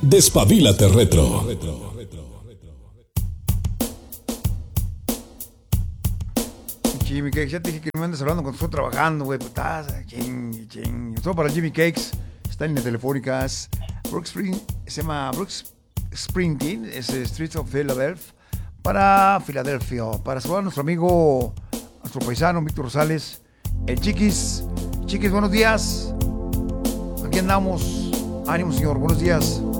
Despabilate Retro. Jimmy Cakes, ya te dije que no me andes hablando cuando estoy trabajando, güey. Estás ching. Todo para Jimmy Cakes. Está en líneas telefónicas. Se llama Brooks Springsteen, es Streets of Philadelphia. Para Filadelfia. Para saludar a nuestro amigo, nuestro paisano, Víctor Rosales. El Chiquis. Chiquis, buenos días. Aquí andamos. Ánimo, señor. Buenos días.